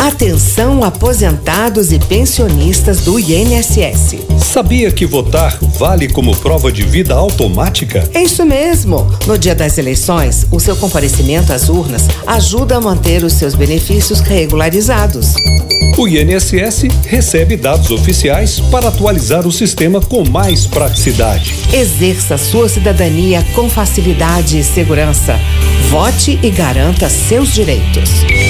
Atenção, aposentados e pensionistas do INSS. Sabia que votar vale como prova de vida automática? É isso mesmo. No dia das eleições, o seu comparecimento às urnas ajuda a manter os seus benefícios regularizados. O INSS recebe dados oficiais para atualizar o sistema com mais praticidade. Exerça sua cidadania com facilidade e segurança. Vote e garanta seus direitos.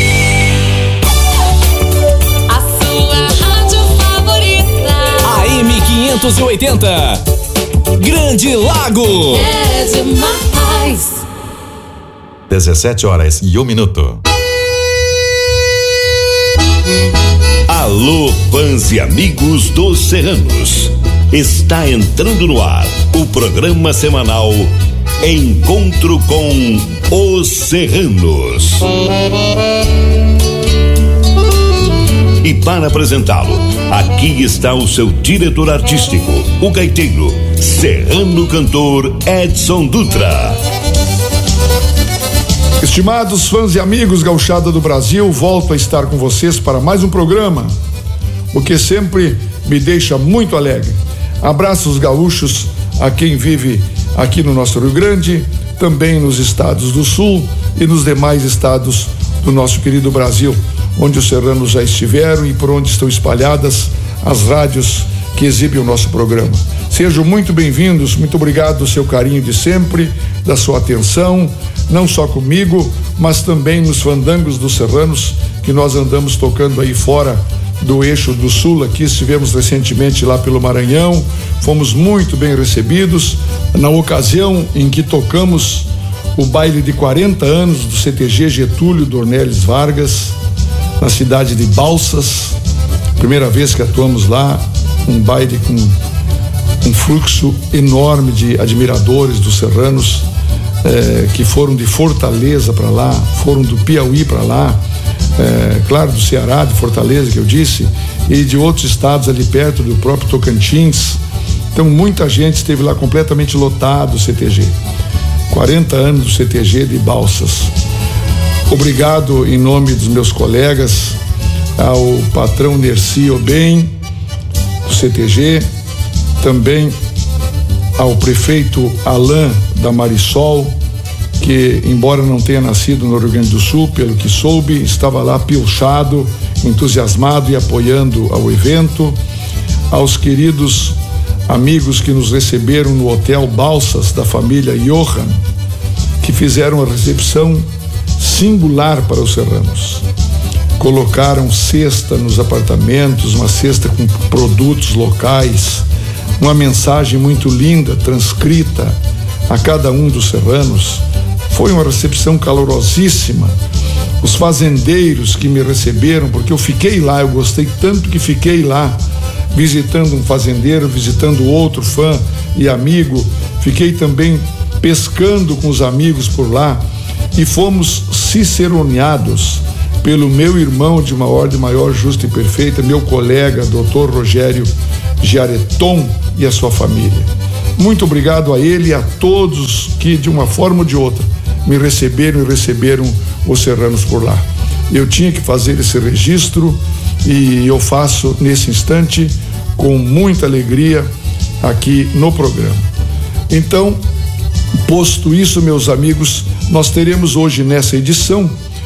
A sua rádio favorita. AM 580. Grande Lago. É demais. 17h01. Alô, fãs e amigos dos Serranos. Está entrando no ar o programa semanal Encontro com os Serranos. E para apresentá-lo, aqui está o seu diretor artístico, o gaiteiro, serrano cantor Edson Dutra. Estimados fãs e amigos gauchada do Brasil, volto a estar com vocês para mais um programa, o que sempre me deixa muito alegre. Abraços gaúchos a quem vive aqui no nosso Rio Grande, também nos estados do Sul e nos demais estados do nosso querido Brasil, onde os serranos já estiveram e por onde estão espalhadas as rádios que exibem o nosso programa. Sejam muito bem-vindos, muito obrigado do seu carinho de sempre, da sua atenção, não só comigo, mas também nos fandangos dos serranos que nós andamos tocando aí fora do eixo do Sul. Aqui estivemos recentemente lá pelo Maranhão, fomos muito bem recebidos na ocasião em que tocamos o baile de 40 anos do CTG Getúlio Dornelles Vargas, na cidade de Balsas. Primeira vez que atuamos lá, um baile com um fluxo enorme de admiradores dos serranos, que foram de Fortaleza para lá, foram do Piauí para lá, claro, do Ceará, de Fortaleza, que eu disse, e de outros estados ali perto, do próprio Tocantins. Então muita gente esteve lá, completamente lotado o CTG. 40 anos do CTG de Balsas. Obrigado em nome dos meus colegas, ao patrão Nerci Obem, do CTG, também ao prefeito Alain da Marisol, que embora não tenha nascido no Rio Grande do Sul, pelo que soube, estava lá pilchado, entusiasmado e apoiando ao evento. Aos queridos amigos que nos receberam no Hotel Balsas, da família Johan, que fizeram a recepção singular para os serranos. Colocaram cesta nos apartamentos, uma cesta com produtos locais, uma mensagem muito linda, transcrita a cada um dos serranos. Foi uma recepção calorosíssima. Os fazendeiros que me receberam, porque eu fiquei lá, eu gostei tanto que fiquei lá, visitando um fazendeiro, visitando outro fã e amigo. Fiquei também pescando com os amigos por lá e fomos ciceroneados pelo meu irmão de uma ordem maior, justa e perfeita, meu colega, Dr. Rogério Giareton, e a sua família. Muito obrigado a ele e a todos que, de uma forma ou de outra, me receberam e receberam os serranos por lá. Eu tinha que fazer esse registro e eu faço nesse instante com muita alegria aqui no programa. Então, posto isso, meus amigos, nós teremos hoje nessa edição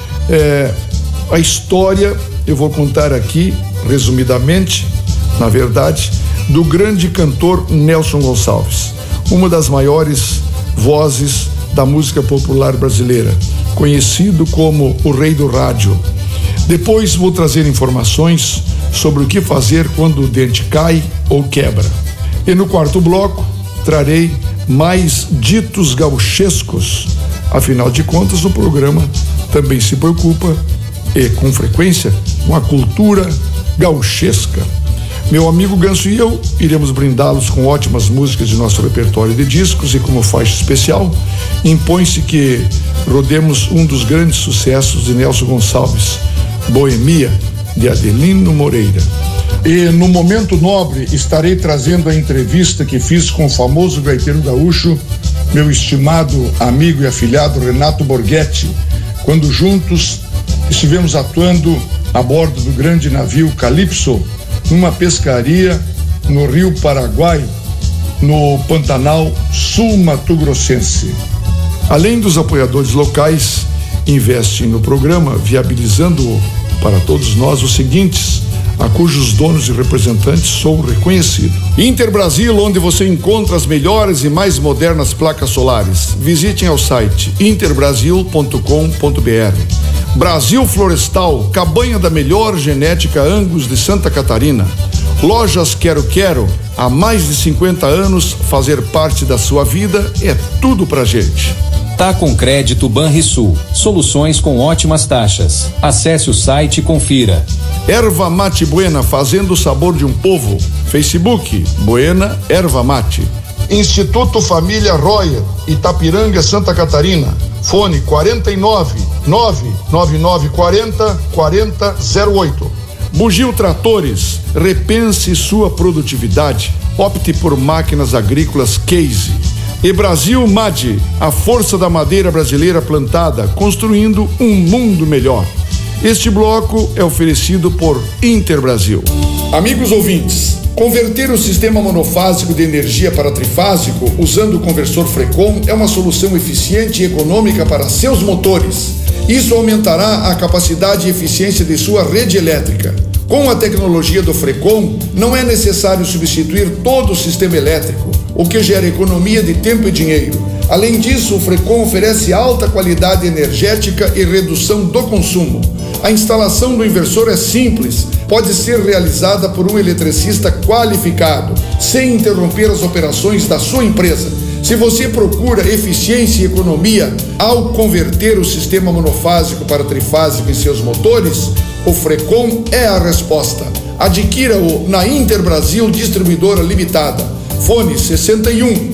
a história, eu vou contar aqui, resumidamente, na verdade, do grande cantor Nelson Gonçalves, uma das maiores vozes da música popular brasileira, conhecido como o Rei do Rádio. Depois vou trazer informações sobre o que fazer quando o dente cai ou quebra. E no quarto bloco, trarei mais ditos gauchescos. Afinal de contas, o programa também se preocupa, e com frequência, com a cultura gauchesca. Meu amigo Ganso e eu iremos brindá-los com ótimas músicas de nosso repertório de discos e como faixa especial, impõe-se que rodemos um dos grandes sucessos de Nelson Gonçalves, Boemia, de Adelino Moreira. E no Momento Nobre estarei trazendo a entrevista que fiz com o famoso gaiteiro gaúcho, meu estimado amigo e afilhado Renato Borghetti, quando juntos estivemos atuando a bordo do grande navio Calypso, numa pescaria no Rio Paraguai, no Pantanal Sul-Mato-Grossense. Além dos apoiadores locais, investem no programa, viabilizando para todos nós os seguintes, a cujos donos e representantes sou reconhecido. Interbrasil, onde você encontra as melhores e mais modernas placas solares. Visitem ao site interbrasil.com.br. Brasil Florestal, cabanha da melhor genética Angus de Santa Catarina. Lojas Quero Quero, há mais de 50 anos, fazer parte da sua vida é tudo pra gente. Tá com crédito Banrisul, soluções com ótimas taxas. Acesse o site e confira. Erva Mate Buena, fazendo o sabor de um povo. Facebook, Buena Erva Mate. Instituto Família Royer, Itapiranga, Santa Catarina. Fone 49 99940 4008. Bugio Tratores, repense sua produtividade. Opte por máquinas agrícolas Case. E Brasil MAD, a força da madeira brasileira plantada, construindo um mundo melhor. Este bloco é oferecido por Interbrasil. Amigos ouvintes, converter o sistema monofásico de energia para trifásico usando o conversor Frecon é uma solução eficiente e econômica para seus motores. Isso aumentará a capacidade e eficiência de sua rede elétrica. Com a tecnologia do Frecon, não é necessário substituir todo o sistema elétrico, o que gera economia de tempo e dinheiro. Além disso, o Frecon oferece alta qualidade energética e redução do consumo. A instalação do inversor é simples, pode ser realizada por um eletricista qualificado, sem interromper as operações da sua empresa. Se você procura eficiência e economia ao converter o sistema monofásico para trifásico em seus motores, o Frecon é a resposta. Adquira-o na Interbrasil Distribuidora Limitada. Fone 61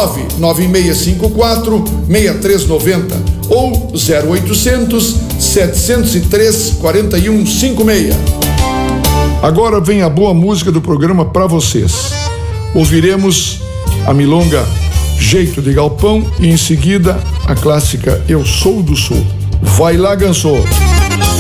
99654 6390 ou 0800 703 4156. Agora vem a boa música do programa para vocês. Ouviremos a milonga Jeito de Galpão e em seguida a clássica Eu Sou do Sul. Vai lá, Gansô.